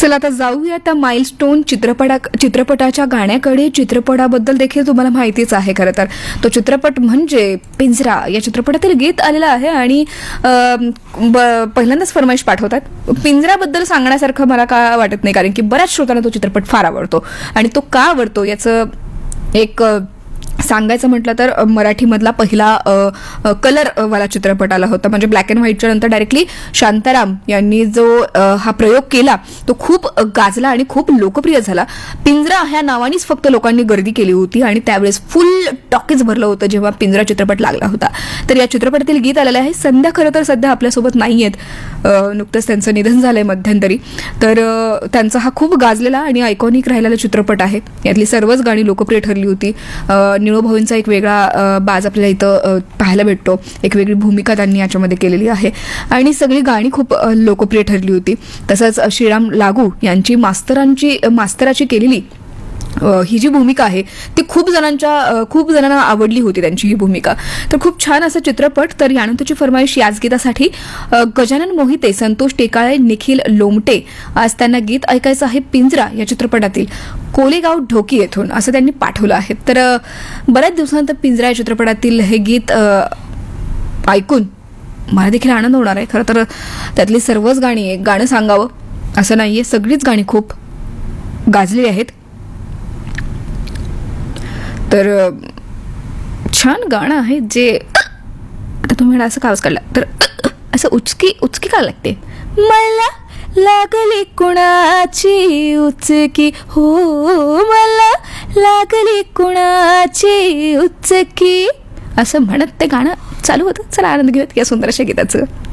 चला आता जाऊया त्या माइलस्टोन चित्रपटाच्या गाण्याकडे. चित्रपटाबद्दल देखील तुम्हाला माहितीच आहे. खरं तर तो चित्रपट म्हणजे पिंजरा या चित्रपटातील गीत आलेलं आहे आणि पहिल्यांदाच फरमाईश पाठवतात. पिंजराबद्दल सांगण्यासारखं मला का वाटत नाही, कारण की बऱ्याच श्रोत्यांना तो चित्रपट फार आवडतो. आणि तो का आवडतो याचं एक सांगायचं म्हटलं तर मराठीमधला पहिला कलर वाला चित्रपट आला होता. म्हणजे ब्लॅक अँड व्हाईटच्या नंतर डायरेक्टली शांताराम यांनी जो हा प्रयोग केला तो खूप गाजला आणि खूप लोकप्रिय झाला. पिंजरा ह्या नावानेच फक्त लोकांनी गर्दी केली होती आणि त्यावेळेस फुल टॉकीज भरलं होतं जेव्हा पिंजरा चित्रपट लागला होता. तर या चित्रपटातील गीत आलेलं आहे. संध्या खरं तर सध्या आपल्यासोबत नाही आहेत, नुकतंच त्यांचं निधन झालंय मध्यंतरी. तर त्यांचा हा खूप गाजलेला आणि आयकॉनिक राहिलेला चित्रपट आहे. यातली सर्वच गाणी लोकप्रिय ठरली होती. निळोभाऊंचा एक वेगळा बाज आपल्याला इथं पाहायला भेटतो. एक वेगळी भूमिका त्यांनी याच्यामध्ये केलेली आहे आणि सगळी गाणी खूप लोकप्रिय ठरली होती. तसंच श्रीराम लागू यांची मास्तराची केलेली ही जी भूमिका आहे ती खूप जणांना आवडली होती त्यांची ही भूमिका. तर खूप छान असा चित्रपट. तर यानंतरची फरमाईश याच गीतासाठी गजानन मोहिते, संतोष टेकाळे, निखिल लोमटे. आज त्यांना गीत ऐकायचं आहे पिंजरा या चित्रपटातील कोलेगाव ढोकी येथून, असं त्यांनी पाठवलं आहे. तर बऱ्याच दिवसानंतर पिंजरा या चित्रपटातील हे गीत ऐकून मला देखील आनंद होणार आहे. खरं तर त्यातली सर्वच गाणी एक गाणं सांगावं असं नाहीये, सगळीच गाणी खूप गाजली आहेत. तर छान गाणं आहे जे आता तुम्ही असं कावच काढला तर असं उचकी का लागते. मला लागली कुणाची उचकी, हो मला लागली कुणाची उचकी, असं म्हणत ते गाणं चालू होतं. चला आनंद घेऊयात या सुंदर अशा गीताचं.